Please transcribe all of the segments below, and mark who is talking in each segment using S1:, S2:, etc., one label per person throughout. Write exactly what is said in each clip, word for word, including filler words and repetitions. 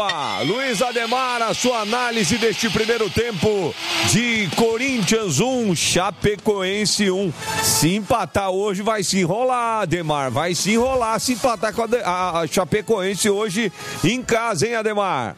S1: Boa! Luiz Ademar, a sua análise deste primeiro tempo de Corinthians um, Chapecoense um. Se empatar hoje vai se enrolar, Ademar. Vai se enrolar se empatar com a, a Chapecoense hoje em casa, hein, Ademar?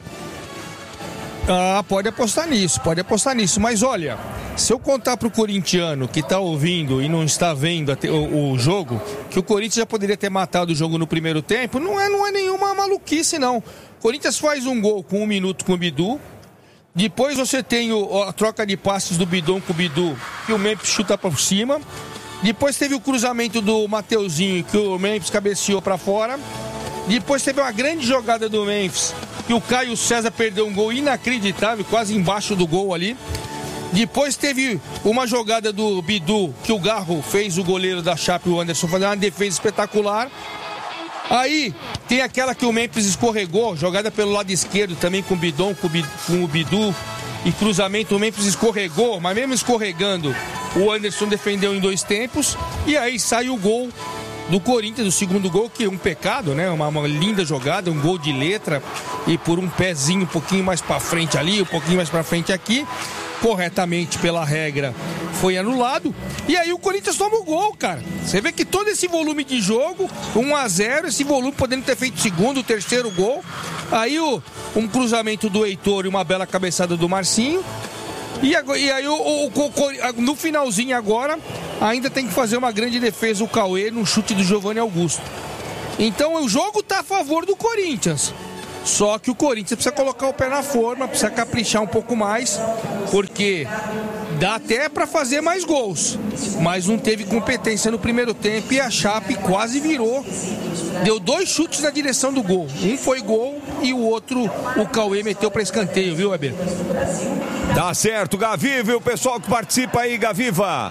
S2: Ah, pode apostar nisso, pode apostar nisso. Mas olha, se eu contar pro corintiano que tá ouvindo e não está vendo o, o jogo, que o Corinthians já poderia ter matado o jogo no primeiro tempo, não é, não é nenhuma maluquice, não. O Corinthians faz um gol com um minuto com o Bidu. Depois você tem o, a troca de passes do Bidon com o Bidu, que o Memphis chuta por cima. Depois teve o cruzamento do Mateuzinho, que o Memphis cabeceou para fora. Depois teve uma grande jogada do Memphis, que o Caio César perdeu um gol inacreditável, quase embaixo do gol ali. Depois teve uma jogada do Bidu, que o Garro fez o goleiro da Chape, o Anderson, fazer uma defesa espetacular. Aí tem aquela que o Memphis escorregou, jogada pelo lado esquerdo também com o Bidon, com o, Bidu, com o Bidu e cruzamento. O Memphis escorregou, mas mesmo escorregando, o Anderson defendeu em dois tempos. E aí sai o gol do Corinthians, o segundo gol, que é um pecado, né? Uma, uma linda jogada, um gol de letra, e por um pezinho um pouquinho mais pra frente ali, um pouquinho mais pra frente aqui, corretamente pela regra, foi anulado. E aí o Corinthians toma o gol, cara. Você vê que todo esse volume de jogo, um a zero, esse volume podendo ter feito segundo, terceiro gol. Aí o, um cruzamento do Heitor e uma bela cabeçada do Marcinho. E, e aí o, o, o, no finalzinho agora, ainda tem que fazer uma grande defesa o Cauê no chute do Giovanni Augusto. Então o jogo tá a favor do Corinthians. Só que o Corinthians precisa colocar o pé na forma, precisa caprichar um pouco mais, porque dá até para fazer mais gols, mas não teve competência no primeiro tempo e a Chape quase virou. Deu dois chutes na direção do gol. Um foi gol e o outro o Cauê meteu para escanteio, viu, Weber?
S1: Tá certo, Gaviva, o pessoal que participa aí, Gaviva.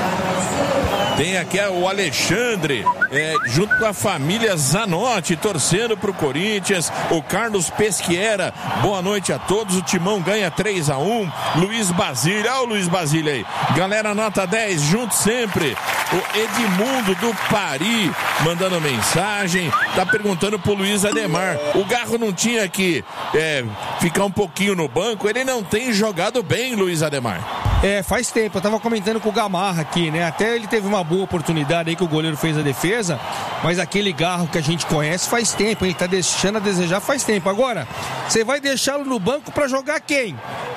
S3: Tem aqui o Alexandre, é, junto com a família Zanotti, torcendo pro Corinthians. O Carlos Pesquiera, boa noite a todos. O Timão ganha três a um. Luiz Basílio, olha o Luiz Basílio aí. Galera, nota dez, junto sempre. O Edmundo do Pari, mandando mensagem. Tá perguntando pro Luiz Ademar. O Garro não tinha que é, ficar um pouquinho no banco? Ele não tem jogado bem, Luiz Ademar.
S2: É, faz tempo, eu tava comentando com o Gamarra aqui, né? Até ele teve uma boa oportunidade aí que o goleiro fez a defesa, mas aquele Garro que a gente conhece faz tempo, ele tá deixando a desejar faz tempo. Agora, você vai deixá-lo no banco pra jogar quem?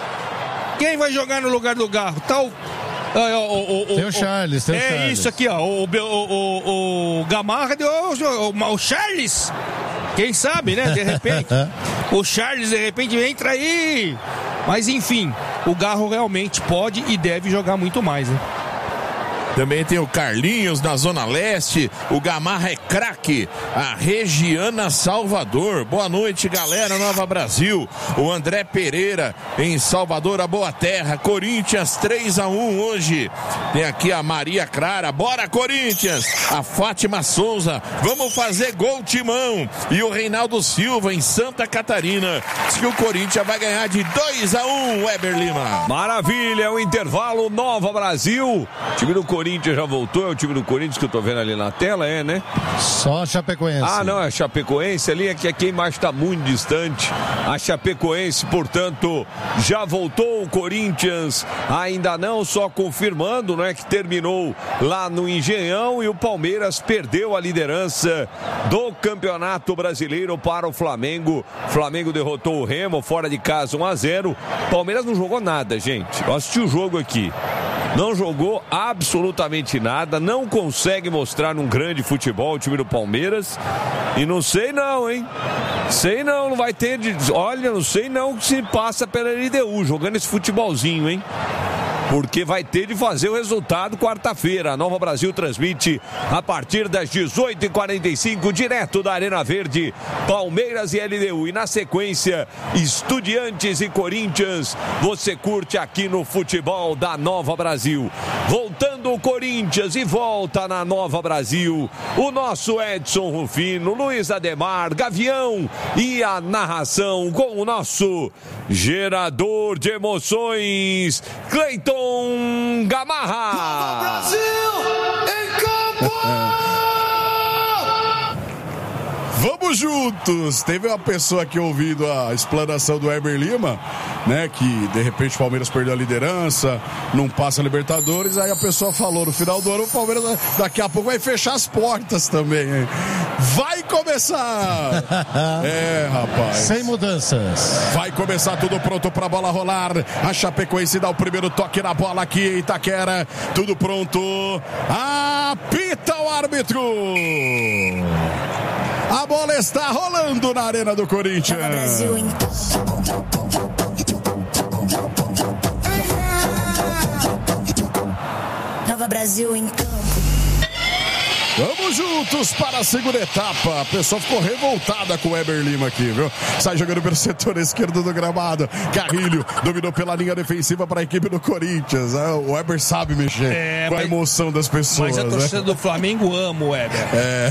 S2: Quem vai jogar no lugar do Garro? Tal.
S4: O, o, o, tem o Charles, tem
S2: é
S4: o Charles.
S2: É isso aqui, ó. O, o, o, o Gamarra deu o, o, o Charles. Quem sabe, né? De repente. O Charles, de repente, entra aí. Mas, enfim, o Garro realmente pode e deve jogar muito mais, né?
S3: Também tem o Carlinhos na Zona Leste. O Gamarra é craque. A Regiana Salvador. Boa noite, galera. Nova Brasil. O André Pereira em Salvador, a Boa Terra. Corinthians três a um hoje. Tem aqui a Maria Clara. Bora, Corinthians. A Fátima Souza. Vamos fazer gol, Timão. E o Reinaldo Silva em Santa Catarina. Diz que o Corinthians vai ganhar de dois a um, Weber Lima.
S1: Maravilha. O intervalo Nova Brasil. O time do Corinthians. Corinthians já voltou, é o time do Corinthians que eu tô vendo ali na tela, é, né?
S4: Só a Chapecoense.
S1: Ah, não, é a Chapecoense ali, é que aqui embaixo tá muito distante. A Chapecoense, portanto, já voltou. O Corinthians ainda não, só confirmando, né, que terminou lá no Engenhão e o Palmeiras perdeu a liderança do Campeonato Brasileiro para o Flamengo. O Flamengo derrotou o Remo fora de casa um a zero. Palmeiras não jogou nada, gente. Eu assisti o jogo aqui. Não jogou absolutamente nada, não consegue mostrar um grande futebol o time do Palmeiras. E não sei não, hein? Sei não, não vai ter... De... Olha, não sei não que se passa pela L D U, jogando esse futebolzinho, hein? Porque vai ter de fazer o resultado quarta-feira. A Nova Brasil transmite a partir das dezoito e quarenta e cinco, direto da Arena Verde, Palmeiras e L D U. E na sequência, Estudiantes e Corinthians. Você curte aqui no futebol da Nova Brasil. Voltando o Corinthians e volta na Nova Brasil. O nosso Edson Rufino, Luiz Ademar, Gavião e a narração com o nosso gerador de emoções, Cleiton Gamarra.
S5: Nova Brasil em campo! Vamos juntos! Teve uma pessoa aqui ouvindo a explanação do Weber Lima, né? Que de repente o Palmeiras perdeu a liderança, não passa a Libertadores. Aí a pessoa falou: no final do ano o Palmeiras daqui a pouco vai fechar as portas também, hein? Vai começar! É, rapaz.
S4: Sem mudanças.
S5: Vai começar tudo pronto pra bola rolar. A Chapecoense dá o primeiro toque na bola aqui em Itaquera. Tudo pronto. Apita o árbitro. A bola está rolando na Arena do Corinthians.
S6: Nova Brasil, então. Nova Brasil, então.
S5: Vamos juntos para a segunda etapa. A pessoa ficou revoltada com o Weber Lima aqui, viu? Sai jogando pelo setor esquerdo do gramado. Carrilho dominou pela linha defensiva para a equipe do Corinthians. O Weber sabe mexer é, com a mas, emoção das pessoas.
S2: Mas a torcida
S5: né?
S2: do Flamengo ama o Weber.
S5: É.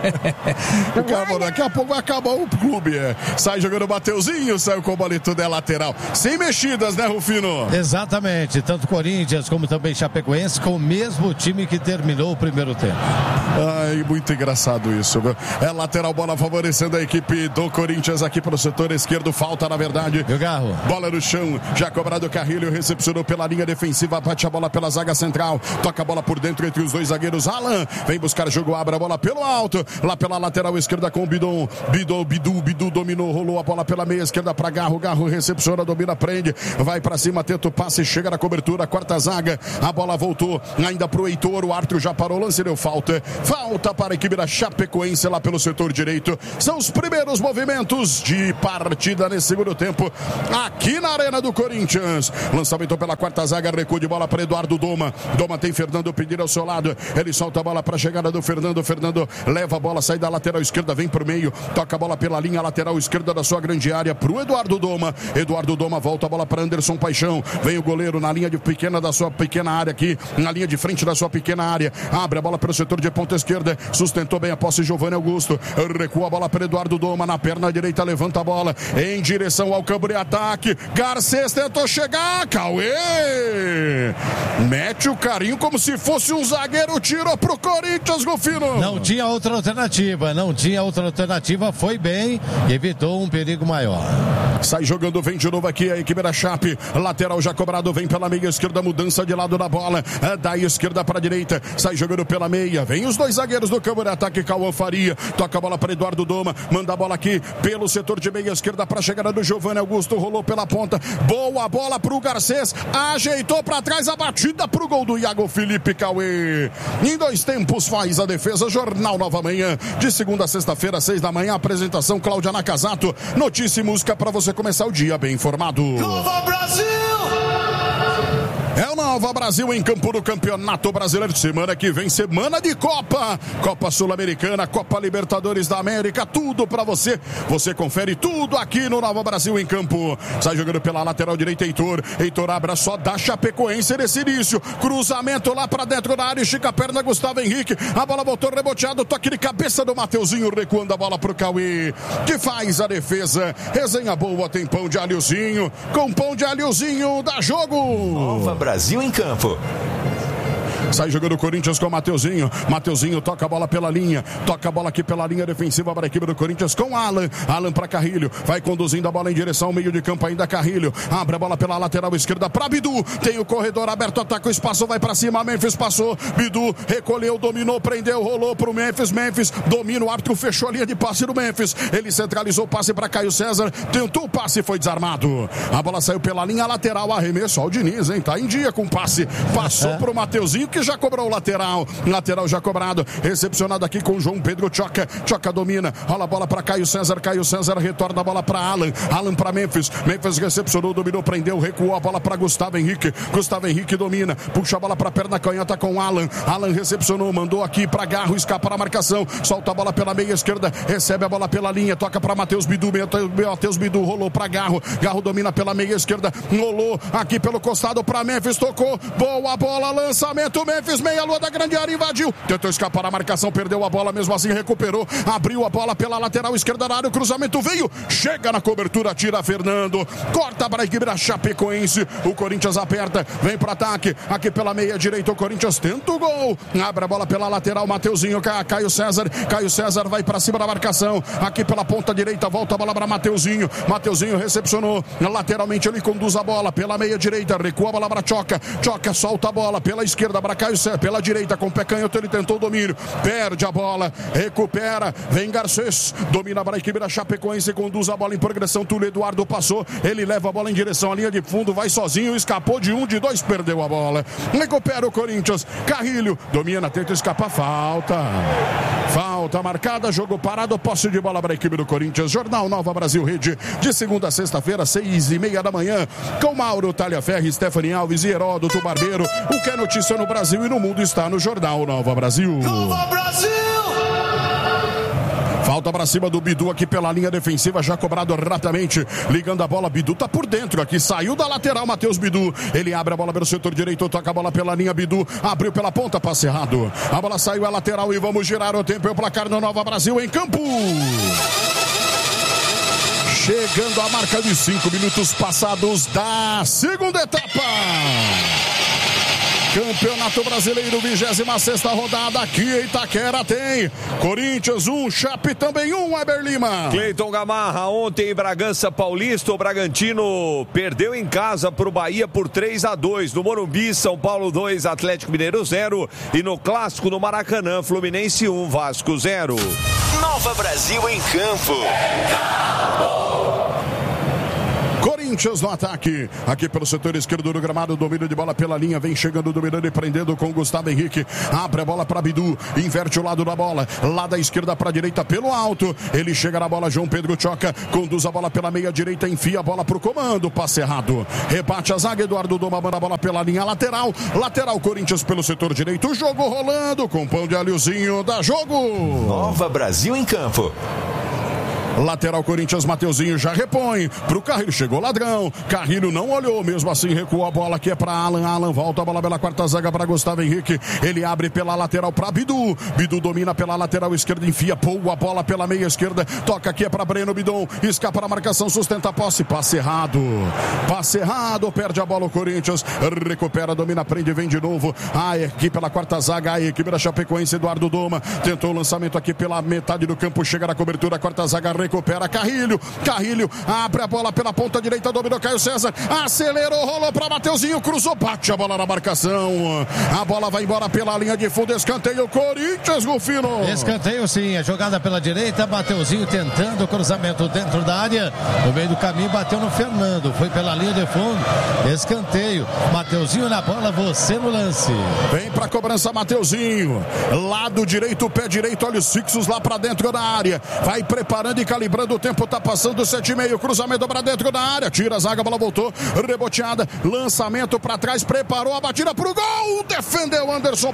S5: O cara, daqui a pouco vai acabar o clube. É. Sai jogando o Mateuzinho, saiu com o boleto da lateral. Sem mexidas, né, Rufino?
S4: Exatamente. Tanto Corinthians como também Chapecoense com o mesmo time que terminou o primeiro tempo.
S5: Ai, muito engraçado isso, viu? É lateral, bola favorecendo a equipe do Corinthians aqui para o setor esquerdo. Falta, na verdade.
S4: E o Garro?
S5: Bola no chão, já cobrado o Carrilho, recepcionou pela linha defensiva, bate a bola pela zaga central, toca a bola por dentro entre os dois zagueiros. Alan vem buscar jogo, abre a bola pelo alto, lá pela lateral esquerda com o Bidon. Bidon, Bidu, Bidu dominou, rolou a bola pela meia esquerda para Garro. Garro recepciona, domina, prende, vai para cima, tenta o passe, chega na cobertura, quarta zaga. A bola voltou ainda pro Heitor, o árbitro já parou, lance deu falta. Falta para a equipe da Chapecoense lá pelo setor direito. São os primeiros movimentos de partida nesse segundo tempo aqui na Arena do Corinthians. Lançamento pela quarta zaga, recuo de bola para Eduardo Doma. Doma tem Fernando Pedro ao seu lado. Ele solta a bola para a chegada do Fernando. Fernando leva a bola, sai da lateral esquerda, vem para o meio, toca a bola pela linha lateral esquerda da sua grande área para o Eduardo Doma. Eduardo Doma volta a bola para Anderson Paixão. Vem o goleiro na linha de pequena da sua pequena área aqui, na linha de frente da sua pequena área. Abre a bola pelo setor de ponta esquerda, sustentou bem a posse Giovanni Augusto, recua a bola para Eduardo Doma, na perna direita levanta a bola em direção ao campo de ataque. Garcês tentou chegar, Cauê mete o carinho como se fosse um zagueiro, tirou pro Corinthians, Rufino.
S4: Não tinha outra alternativa, não tinha outra alternativa, foi bem, evitou um perigo maior.
S5: Sai jogando, vem de novo aqui a equipe da Chape, lateral já cobrado, vem pela meia esquerda, mudança de lado da bola, é da esquerda para a direita, sai jogando pela meia, vem os dois zagueiros do campo de ataque, Cauã Faria, toca a bola para Eduardo Doma, manda a bola aqui pelo setor de meia esquerda para a chegada do Giovanni Augusto, rolou pela ponta, boa bola pro Garcês, ajeitou para trás a batida pro gol do Iago Felipe. Cauê em dois tempos faz a defesa. Jornal Nova Manhã, de segunda a sexta-feira, seis da manhã, apresentação Cláudia Nakazato, notícia e música para você começar o dia bem informado.
S7: Nova Brasil!
S5: É o Nova Brasil em campo do Campeonato Brasileiro. Semana que vem, semana de Copa. Copa Sul-Americana, Copa Libertadores da América, tudo pra você. Você confere tudo aqui no Nova Brasil em campo. Sai jogando pela lateral direita, Heitor. Heitor abre só da Chapecoense nesse início. Cruzamento lá pra dentro da área, estica a perna, Gustavo Henrique. A bola voltou reboteado, toque de cabeça do Mateuzinho, recuando a bola pro Cauê, que faz a defesa. Resenha boa, tem pão de alhozinho. Com pão de alhozinho, dá jogo.
S7: Nova Brasil em campo.
S5: Sai jogando o Corinthians com o Mateuzinho. Mateuzinho toca a bola pela linha. Toca a bola aqui pela linha defensiva para a equipe do Corinthians com Alan. Alan para Carrilho. Vai conduzindo a bola em direção ao meio de campo ainda. Carrilho abre a bola pela lateral esquerda para Bidu. Tem o corredor aberto, ataca o espaço, vai para cima. Memphis passou. Bidu recolheu, dominou, prendeu, rolou para o Memphis. Memphis domina, o árbitro fechou a linha de passe do Memphis. Ele centralizou o passe para Caio César. Tentou o passe, foi desarmado. A bola saiu pela linha lateral. Arremesso ao Diniz, hein? Tá em dia com o passe. Passou para o Mateuzinho, que já cobrou o lateral, lateral já cobrado, recepcionado aqui com o João Pedro. Choca, Choca domina, rola a bola para Caio César, Caio César retorna a bola para Alan, Alan para Memphis, Memphis recepcionou, dominou, prendeu, recuou a bola para Gustavo Henrique, Gustavo Henrique domina, puxa a bola para a perna canhota com Alan, Alan recepcionou, mandou aqui para Garro, escapa a marcação, solta a bola pela meia esquerda, recebe a bola pela linha, toca para Matheus Bidu, Matheus Bidu rolou para Garro, Garro domina pela meia esquerda, rolou aqui pelo costado para Memphis, tocou, boa bola, lançamento, Memphis, meia lua da grande área, invadiu, tentou escapar a marcação, perdeu a bola, mesmo assim recuperou, abriu a bola pela lateral esquerda da área, o cruzamento veio, chega na cobertura, tira Fernando, corta para a equipe da Chapecoense, o Corinthians aperta, vem para ataque, aqui pela meia direita, o Corinthians tenta o gol, abre a bola pela lateral, Mateuzinho, Caio César, Caio César vai para cima da marcação, aqui pela ponta direita, volta a bola para Mateuzinho, Mateuzinho recepcionou, lateralmente ele conduz a bola pela meia direita, recua a bola para Choca, Choca solta a bola pela esquerda para Caio César, pela direita com o pé canhoto, ele tentou o domínio, perde a bola, recupera, vem Garcês, domina para a equipe da Chapecoense, conduz a bola em progressão, Túlio Eduardo passou, ele leva a bola em direção à linha de fundo, vai sozinho, escapou de um, de dois, perdeu a bola, recupera o Corinthians, Carrilho, domina, tenta escapar, falta, falta marcada, jogo parado, posse de bola para a equipe do Corinthians, Jornal Nova Brasil Rede, de segunda a sexta-feira, seis e meia da manhã, com Mauro Talhaferri, Stephanie Alves e Heródoto Barbeiro, o que é notícia no Brasil e no mundo está no Jornal Nova Brasil.
S7: Nova Brasil!
S5: Falta para cima do Bidu aqui pela linha defensiva, já cobrado rapidamente, ligando a bola, Bidu tá por dentro aqui, saiu da lateral, Matheus Bidu, ele abre a bola pelo setor direito, toca a bola pela linha, Bidu, abriu pela ponta, passe errado, a bola saiu a lateral e vamos girar o tempo e o placar no Nova Brasil em campo. Chegando a marca de cinco minutos passados da segunda etapa. Campeonato Brasileiro, vigésima sexta rodada, aqui em Itaquera tem Corinthians um, Chape também um, Weber Lima.
S1: Cleiton Gamarra, ontem em Bragança Paulista, o Bragantino perdeu em casa para o Bahia por três a dois. No Morumbi, São Paulo dois, Atlético Mineiro zero. E no Clássico no Maracanã, Fluminense um, Vasco zero.
S7: Nova Brasil em campo.
S5: Corinthians no ataque, aqui pelo setor esquerdo do gramado, domínio de bola pela linha, vem chegando, dominando e prendendo com Gustavo Henrique, abre a bola para Bidu, inverte o lado da bola, lá da esquerda para a direita pelo alto, ele chega na bola, João Pedro Choca, conduz a bola pela meia direita, enfia a bola para o comando, passe errado, rebate a zaga, Eduardo Doma manda a bola pela linha lateral, lateral Corinthians pelo setor direito, jogo rolando com pão de alhozinho, dá jogo.
S7: Nova Brasil em campo.
S5: Lateral Corinthians, Mateuzinho já repõe pro Carrilho, chegou Ladrão, Carrilho não olhou, mesmo assim recuou a bola que é para Alan, Alan volta a bola pela quarta zaga para Gustavo Henrique, ele abre pela lateral para Bidu, Bidu domina pela lateral esquerda, enfia, pô a bola pela meia esquerda, toca aqui é para Breno Bidon, escapa na marcação, sustenta a posse, passe errado, passe errado, perde a bola o Corinthians, recupera, domina, prende, vem de novo, a equipe pela quarta zaga, a equipe da Chapecoense, Eduardo Doma, tentou o lançamento aqui pela metade do campo, chega na cobertura, a quarta zaga, recupera Carrilho, Carrilho abre a bola pela ponta direita, dominou Caio César, acelerou, rolou para Mateuzinho, cruzou, bate a bola na marcação, a bola vai embora pela linha de fundo, escanteio Corinthians, Rufino.
S4: Escanteio sim, a jogada pela direita, Mateuzinho tentando o cruzamento dentro da área, no meio do caminho bateu no Fernando, foi pela linha de fundo, escanteio, Mateuzinho na bola, você no lance.
S5: Vem pra cobrança Mateuzinho, lado direito, pé direito, olhos fixos lá pra dentro da área, vai preparando e calibrando, o tempo tá passando, sete e meio, cruzamento pra dentro da área, tira a zaga, a bola voltou, reboteada, lançamento pra trás, preparou a batida pro gol, defendeu Anderson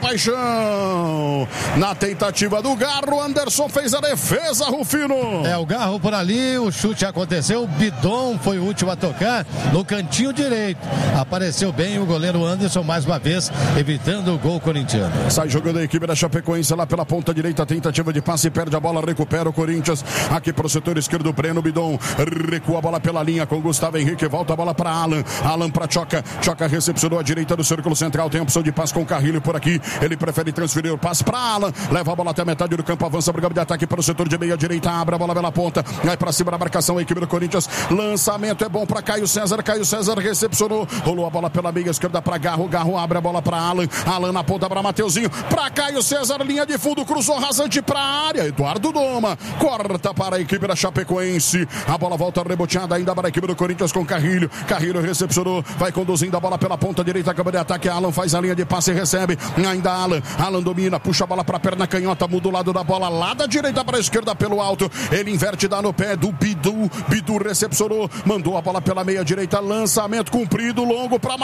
S5: Paixão, na tentativa do Garro, Anderson fez a defesa, Rufino.
S4: É, o Garro por ali, o chute aconteceu, o Bidon foi o último a tocar no cantinho direito, apareceu bem o goleiro Anderson, mais uma vez, evitando o gol corintiano.
S5: Sai jogando a equipe da Chapecoense lá pela ponta direita, tentativa de passe, perde a bola, recupera o Corinthians, aqui pro setor esquerdo, Breno Bidon, recua a bola pela linha com Gustavo Henrique, volta a bola para Alan, Alan para Choca, Choca recepcionou a direita do círculo central, tem a opção de passe com o Carrilho por aqui, ele prefere transferir o passe para Alan, leva a bola até a metade do campo, avança para o campo de ataque para o setor de meia direita, abre a bola pela ponta, vai para cima da marcação, a equipe do Corinthians, lançamento é bom para Caio César, Caio César recepcionou, rolou a bola pela meia esquerda para Garro, Garro abre a bola para Alan, Alan na ponta para Mateuzinho, para Caio César, linha de fundo, cruzou rasante para a área, Eduardo Doma, corta para a equipe da Chapecoense, a bola volta reboteada ainda para a equipe do Corinthians com Carrilho, Carrilho recepcionou, vai conduzindo a bola pela ponta direita, acaba de ataque, Alan faz a linha de passe e recebe, ainda Alan, Alan domina, puxa a bola para a perna canhota, muda o lado da bola, lá da direita para a esquerda pelo alto, ele inverte, dá no pé do Bidu, Bidu recepcionou, mandou a bola pela meia direita, lançamento comprido, longo para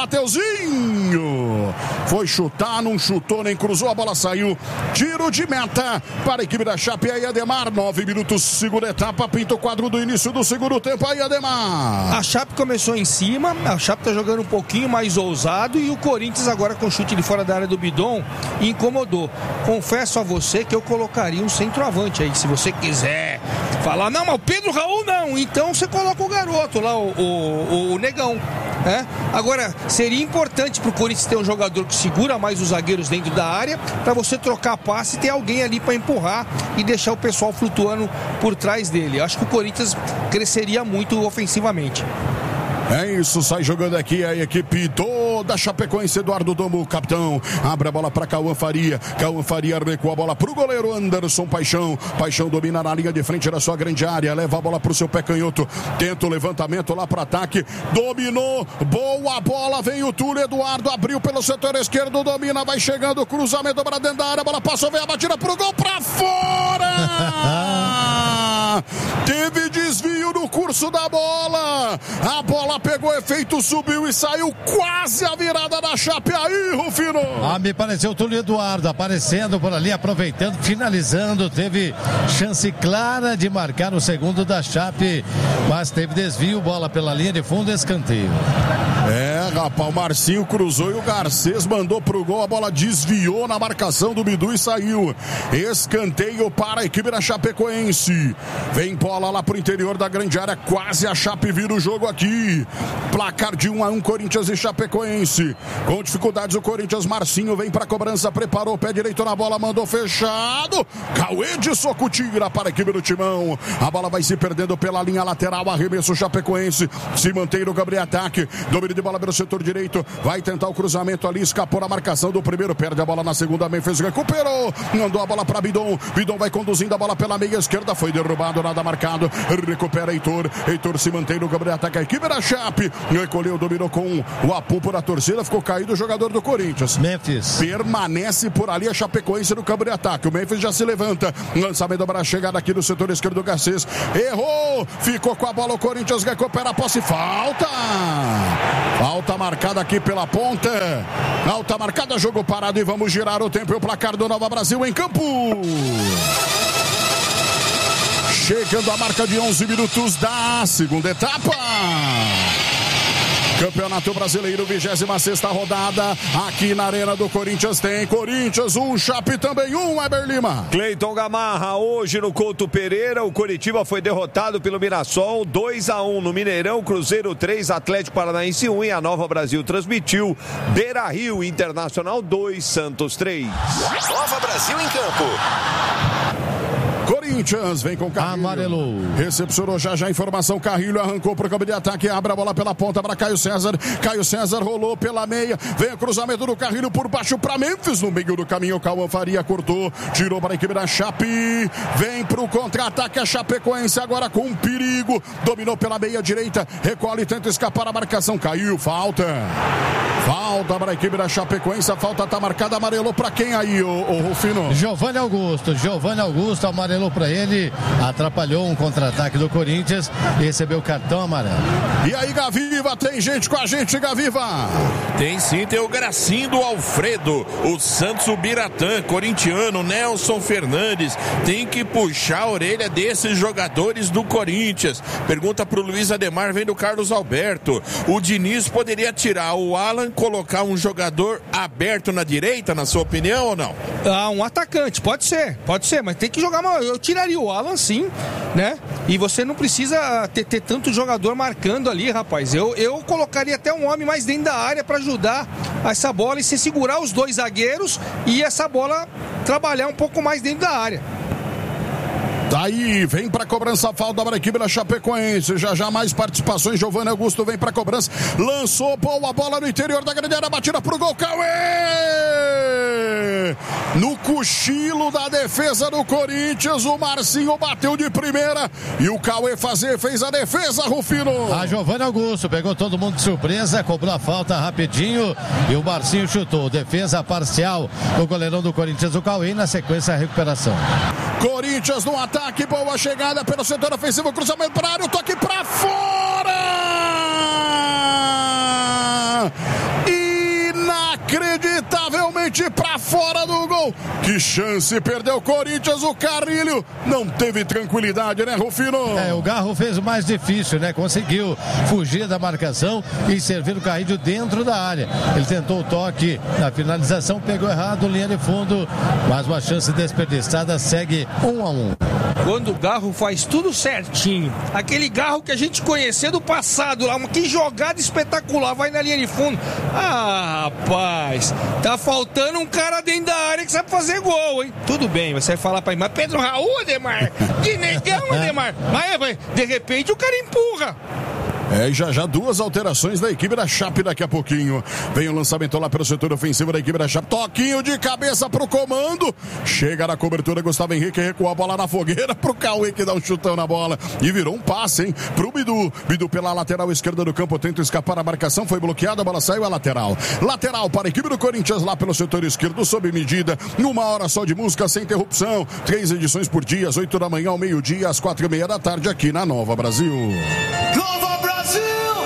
S5: Mateuzinho, foi chutar, não chutou, nem cruzou, a bola saiu, tiro de meta para a equipe da Chape, aí Ademar, nove minutos, segunda etapa. etapa, pinta o quadro do início do segundo tempo aí, Ademar.
S2: A Chape começou em cima, a Chape tá jogando um pouquinho mais ousado e o Corinthians agora com chute de fora da área do Bidon incomodou. Confesso a você que eu colocaria um centroavante aí, se você quiser falar, não, mas o Pedro Raul não, então você coloca o garoto lá, o, o, o Negão. É? Agora, seria importante pro Corinthians ter um jogador que segura mais os zagueiros dentro da área, para você trocar passe e ter alguém ali para empurrar e deixar o pessoal flutuando por trás dele. Acho que o Corinthians cresceria muito ofensivamente.
S5: É isso, sai jogando aqui a equipe toda Chapecoense, Eduardo Domo, capitão, abre a bola para Cauã Faria, Cauã Faria recua a bola pro goleiro Anderson Paixão, Paixão domina na linha de frente da sua grande área, leva a bola pro seu pé canhoto, tenta o levantamento lá pro ataque, dominou, boa bola, vem o Túlio Eduardo, abriu pelo setor esquerdo, domina, vai chegando, cruzamento para dentro da área, a bola passou, vem a batida pro gol, pra fora! Teve desvio no curso da bola, a bola pegou efeito, subiu e saiu, quase a virada da Chape aí, Rufino.
S4: Ah, me pareceu o Túlio Eduardo aparecendo por ali, aproveitando, finalizando, teve chance clara de marcar o segundo da Chape, mas teve desvio, bola pela linha de fundo, escanteio.
S5: É, rapaz, o Marcinho cruzou e o Garcês mandou pro gol, a bola desviou na marcação do Bidu e saiu. Escanteio para a equipe da Chapecoense. Vem bola lá pro interior da grande área, quase a Chape vira o jogo aqui. Placar de um a um, Corinthians e Chapecoense. Com dificuldades o Corinthians, Marcinho vem pra cobrança, preparou o pé direito na bola, mandou fechado. Cauê de soco tira para a equipe do Timão. A bola vai se perdendo pela linha lateral, arremesso Chapecoense. Se mantém no câmbio de ataque. Domínio de bola pelo setor direito. Vai tentar o cruzamento ali, escapou na marcação do primeiro, perde a bola na segunda, Memphis recuperou. Mandou a bola para Bidon. Bidon vai conduzindo a bola pela meia esquerda, foi derrubado, nada marcado. Recupera Heitor. Heitor se mantém no câmbio de ataque. A equipe da Chape recolheu, dominou com o apupo da torcida, ficou caído o jogador do Corinthians.
S4: Memphis
S5: permanece por ali a Chapecoense no campo de ataque. O Memphis já se levanta, lançamento para a chegada aqui do setor esquerdo do Garcês, errou, ficou com a bola, o Corinthians recupera a posse, falta falta marcada aqui pela ponta, falta marcada, jogo parado e vamos girar o tempo e o placar do Nova Brasil em campo. Chegando a marca de onze minutos da segunda etapa. Campeonato Brasileiro, vigésima sexta rodada, aqui na Arena do Corinthians tem Corinthians um, Chape também um, Eber Lima.
S1: Cleiton Gamarra, hoje no Couto Pereira, o Coritiba foi derrotado pelo Mirassol, dois a um no Mineirão, Cruzeiro três, Atlético Paranaense um e a Nova Brasil transmitiu Beira Rio Internacional dois, Santos três.
S7: Nova Brasil em campo.
S5: Corinthians vem com Carrilho.
S4: Amarelou.
S5: Recepcionou já já a informação. Carrilho arrancou para o campo de ataque. Abre a bola pela ponta para Caio César. Caio César rolou pela meia. Vem o cruzamento do Carrilho por baixo para Memphis. No meio do caminho, o Cauã Faria cortou. Tirou para a equipe da Chape. Vem para o contra-ataque. A Chapecoense agora com perigo. Dominou pela meia direita. Recolhe e tenta escapar a marcação. Caiu. Falta. Falta para a equipe da Chapecoense. A falta está marcada. Amarelou para quem aí, o, o Rufino?
S4: Giovanni Augusto. Giovanni Augusto amarelou para ele, atrapalhou um contra-ataque do Corinthians e recebeu o cartão amarelo.
S5: E aí, Gaviva, tem gente com a gente, Gaviva?
S3: Tem sim, tem o Gracinho do Alfredo, o Santos Ubiratã, corintiano, Nelson Fernandes, tem que puxar a orelha desses jogadores do Corinthians. Pergunta pro Luiz Ademar, vem do Carlos Alberto. O Diniz poderia tirar o Alan, colocar um jogador aberto na direita, na sua opinião, ou não?
S2: Ah, um atacante, pode ser, pode ser, mas tem que jogar uma... Eu tiraria o Alan, sim, né? E você não precisa ter, ter tanto jogador marcando ali, rapaz. Eu, eu colocaria até um homem mais dentro da área para ajudar essa bola e se segurar os dois zagueiros e essa bola trabalhar um pouco mais dentro da área.
S5: Daí, vem pra cobrança, falta para a equipe da Chapecoense. Já já mais participações. Giovanni Augusto vem pra cobrança. Lançou boa bola no interior da grande área. Batida pro gol. Cauê! No cochilo da defesa do Corinthians. O Marcinho bateu de primeira. E o Cauê fazer, fez a defesa, Rufino.
S4: A Giovanni Augusto pegou todo mundo de surpresa. Cobrou a falta rapidinho. E o Marcinho chutou. Defesa parcial do goleirão do Corinthians, o Cauê. Na sequência, a recuperação.
S5: Corinthians no ataque, boa chegada pelo setor ofensivo, cruzamento para a área, o toque para fora! Inacreditavelmente para fora! fora do gol. Que chance, perdeu o Corinthians, o Carrilho não teve tranquilidade, né, Rufino?
S4: É, o Garro fez o mais difícil, né? Conseguiu fugir da marcação e servir o Carrilho dentro da área. Ele tentou o toque na finalização, pegou errado, linha de fundo, mas uma chance desperdiçada, segue um a um.
S2: Quando o Garro faz tudo certinho, aquele Garro que a gente conhecia do passado lá, que jogada espetacular, vai na linha de fundo. Ah, rapaz, tá faltando um cara dentro da área que sabe fazer gol, hein? Tudo bem, você vai falar pra mim, mas Pedro Raul, Ademar, que negão, Ademar. Mas, de repente, o cara empurra.
S5: É, e já já duas alterações da equipe da Chape daqui a pouquinho. Vem o lançamento lá pelo setor ofensivo da equipe da Chape. Toquinho de cabeça pro comando. Chega na cobertura, Gustavo Henrique recuou a bola na fogueira pro Cauê que dá um chutão na bola. E virou um passe, hein, pro Bidu. Bidu pela lateral esquerda do campo, tenta escapar a marcação, foi bloqueada, a bola saiu a lateral. Lateral para a equipe do Corinthians lá pelo setor esquerdo, sob medida. Numa hora só de música, sem interrupção. Três edições por dia, às oito da manhã ao meio-dia, às quatro e meia da tarde, aqui na Nova Brasil.
S7: Nova Brasil!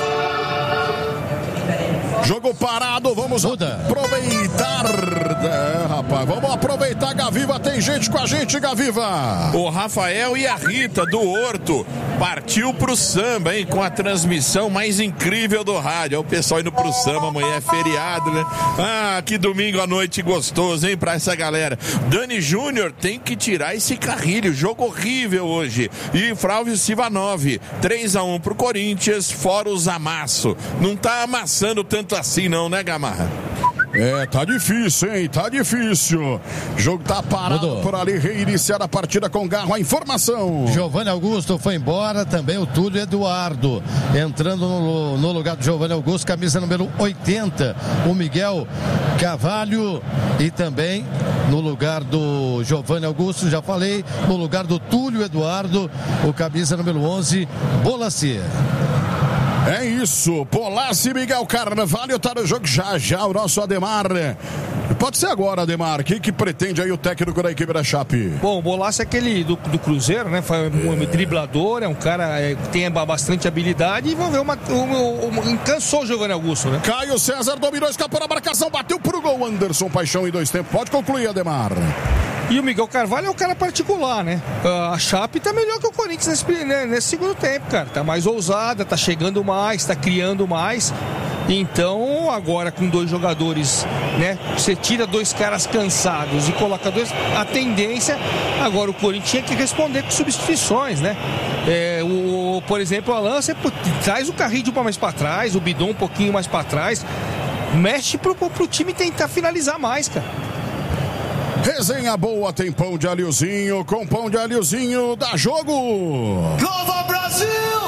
S5: Jogo parado, vamos
S4: Muda.
S5: aproveitar. É, rapaz, vamos aproveitar, Gaviva. Tem gente com a gente, Gaviva.
S3: O Rafael e a Rita do Horto partiu pro samba, hein? Com a transmissão mais incrível do rádio. É o pessoal indo pro samba, amanhã é feriado, né? Ah, que domingo à noite gostoso, hein? Pra essa galera. Dani Júnior tem que tirar esse Carrilho. Jogo horrível hoje. E Flávio Sivanov, três a um pro Corinthians, fora os amasso. Não tá amassando tanto assim não, né, Gamarra?
S5: É, tá difícil, hein? Tá difícil. O jogo tá parado
S4: Mudou.
S5: por ali. Reiniciar a partida com Garro. A informação.
S4: Giovanni Augusto foi embora, também o Túlio Eduardo. Entrando no, no lugar do Giovanni Augusto, camisa número oitenta, o Miguel Carvalho. E também no lugar do Giovanni Augusto, já falei, no lugar do Túlio Eduardo, o camisa número onze, Bolacier.
S5: É isso, Polassi e Miguel Carvalho tá no jogo já já, o nosso Ademar. Pode ser agora, Ademar. O que, que pretende aí o técnico da equipe da Chape?
S2: Bom, o Bolasso é aquele do, do Cruzeiro, né? Foi um é. driblador, é um cara é, que tem bastante habilidade e vamos ver uma, uma, uma, cansou o Giovanni Augusto, né?
S5: Caio César dominou, escapou na marcação, bateu pro gol. Anderson Paixão em dois tempos. Pode concluir, Ademar.
S2: E o Miguel Carvalho é um cara particular, né? A Chape tá melhor que o Corinthians nesse, né, nesse segundo tempo, cara. Tá mais ousada, tá chegando mais, tá criando mais. Então, agora com dois jogadores, né? Você tira dois caras cansados e coloca dois. A tendência, agora o Corinthians tinha que responder com substituições, né? É, o, por exemplo, o Alan, você traz o Carrilho mais pra trás, o Bidon um pouquinho mais pra trás. Mexe pro, pro time tentar finalizar mais, cara.
S5: Resenha boa, tem pão de alhozinho, com pão de alhozinho, dá jogo!
S7: Nova Brasil!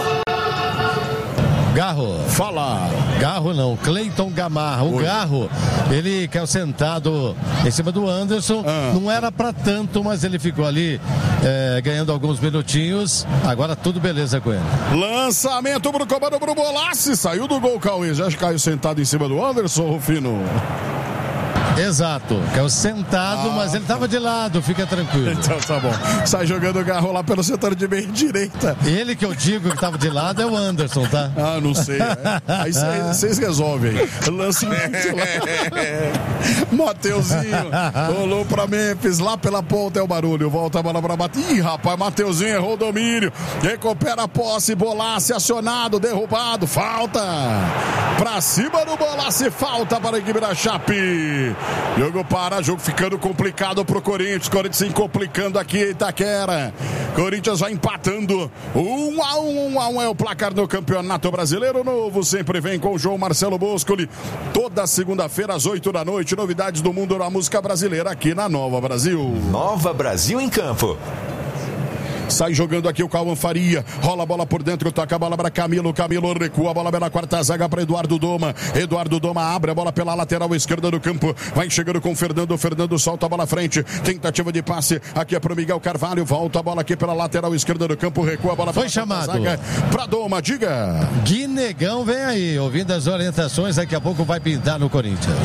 S4: Garro.
S5: Fala!
S4: Garro não, Cleiton Gamarra. O Oi. Garro, ele caiu sentado em cima do Anderson. Ah. Não era pra tanto, mas ele ficou ali é, ganhando alguns minutinhos. Agora tudo beleza com ele.
S5: Lançamento pro comando pro Bolassi. Saiu do gol, Cauê. Já caiu sentado em cima do Anderson, Rufino.
S4: Exato, caiu sentado, ah, mas ele estava de lado, fica tranquilo.
S5: Então tá bom. Sai jogando o Garro lá pelo setor de meia direita.
S4: Ele que eu digo que estava de lado é o Anderson, tá?
S5: Ah, não sei. É. Aí vocês resolvem. Lançamento lá. Mateuzinho rolou pra Memphis, lá pela ponta é o barulho. Volta a bola pra bater. Ih, rapaz, Mateuzinho errou o domínio. Recupera a posse, Bolasse acionado, derrubado. Falta. Pra cima do Bolasse, falta para a equipe da Chape. Jogo para, jogo ficando complicado pro Corinthians. Corinthians se complicando aqui em Itaquera. Corinthians vai empatando. Um a um, um a um é o placar do Campeonato Brasileiro Novo. Sempre vem com o João Marcelo Boscoli. Toda segunda-feira às oito da noite. Novidades do mundo da música brasileira aqui na Nova Brasil.
S7: Nova Brasil em campo.
S5: Sai jogando aqui o Cauã Faria. Rola a bola por dentro, toca a bola para Camilo. Camilo recua a bola pela quarta zaga para Eduardo Doma. Eduardo Doma abre a bola pela lateral esquerda do campo. Vai chegando com o Fernando. Fernando solta a bola à frente. Tentativa de passe. Aqui é para o Miguel Carvalho. Volta a bola aqui pela lateral esquerda do campo. Recua a bola
S4: Foi chamado.
S5: Para Doma. Diga.
S4: Guinegão vem aí. Ouvindo as orientações, daqui a pouco vai pintar no Corinthians.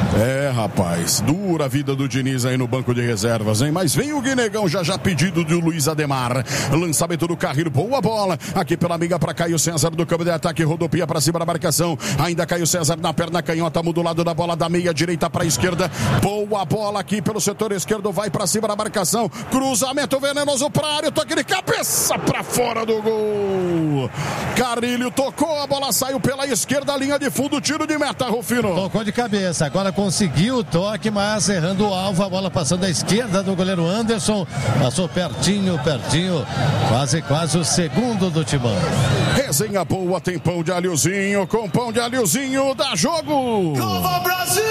S5: É, rapaz, dura a vida do Diniz aí no banco de reservas, hein? Mas vem o Guinegão, já já pedido do Luiz Ademar. Lançamento do Carrilho, boa bola. Aqui pela amiga para Caio César do campo de ataque, rodopia para cima da marcação. Ainda Caio César na perna canhota, muda o lado da bola da meia direita para a esquerda. Boa bola aqui pelo setor esquerdo, vai para cima da marcação. Cruzamento venenoso para a área, toque de cabeça para fora do gol. Carrilho tocou, a bola saiu pela esquerda, linha de fundo, tiro de meta, Rufino.
S4: Tocou de cabeça, agora conseguiu o toque, mas errando o alvo, a bola passando à esquerda do goleiro Anderson, passou pertinho, pertinho, quase, quase o segundo do Timão.
S5: Resenha boa, tem pão de alhozinho, com pão de alhozinho, dá jogo!
S7: Nova Brasil!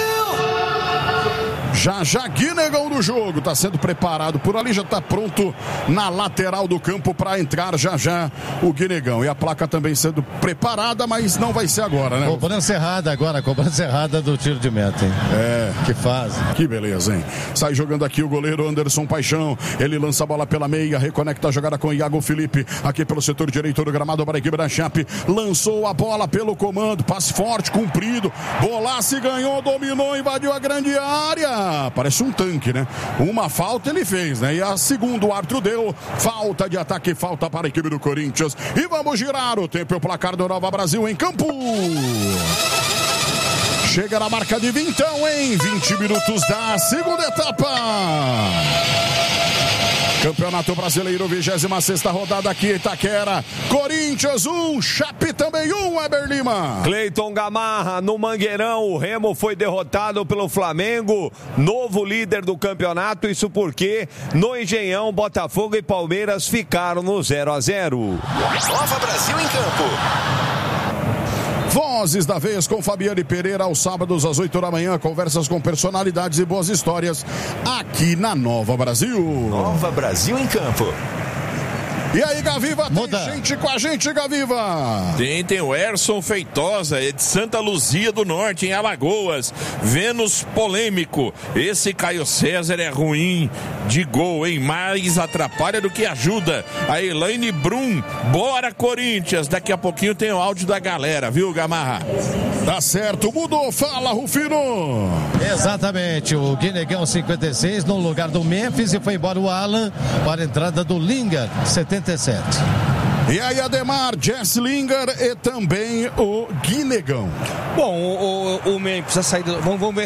S5: Já já Guinegão no jogo, tá sendo preparado por ali, já tá pronto na lateral do campo para entrar já já o Guinegão. E a placa também sendo preparada, mas não vai ser agora, né?
S4: Cobrança errada agora, cobrança errada do tiro de meta, hein?
S5: É.
S4: Que fase.
S5: Que beleza, hein? Sai jogando aqui o goleiro Anderson Paixão, ele lança a bola pela meia, reconecta a jogada com o Iago Felipe, aqui pelo setor direito do gramado para a equipe da Chape, lançou a bola pelo comando, passe forte, comprido, Bolassi ganhou, dominou, invadiu a grande área. Parece um tanque, né? Uma falta ele fez, né? E a segunda o árbitro deu. Falta de ataque, falta para a equipe do Corinthians. E vamos girar o tempo e o placar do Nova Brasil em campo. Chega na marca de vintão, hein? vinte minutos da segunda etapa. Campeonato Brasileiro, vigésima sexta rodada aqui, Itaquera. Corinthians um, Chape também um, Weber Lima.
S1: Cleiton Gamarra, no Mangueirão, o Remo foi derrotado pelo Flamengo, novo líder do campeonato, isso porque no Engenhão, Botafogo e Palmeiras ficaram no zero a zero.
S7: Nova Brasil em campo.
S5: Vozes da vez com Fabiane Pereira aos sábados às oito da manhã, conversas com personalidades e boas histórias aqui na Nova Brasil.
S7: Nova Brasil em campo.
S5: E aí, Gaviva, tem
S4: Muda.
S5: gente com a gente, Gaviva.
S3: Tem, tem o Erson Feitosa, é de Santa Luzia do Norte, em Alagoas. Vênus polêmico. Esse Caio César é ruim de gol, hein? Mais atrapalha do que ajuda. A Elaine Brum, bora Corinthians. Daqui a pouquinho tem o áudio da galera, viu, Gamarra?
S5: Tá certo, mudou. Fala, Rufino.
S4: Exatamente, o Guinegão cinquenta e seis no lugar do Memphis e foi embora o Alan para a entrada do Lingard, setenta e sete.
S5: E aí, Ademar, Jess Lingard e também o Guinegão.
S2: Bom, o, o, o Memphis, a saída, vamos, vamos ver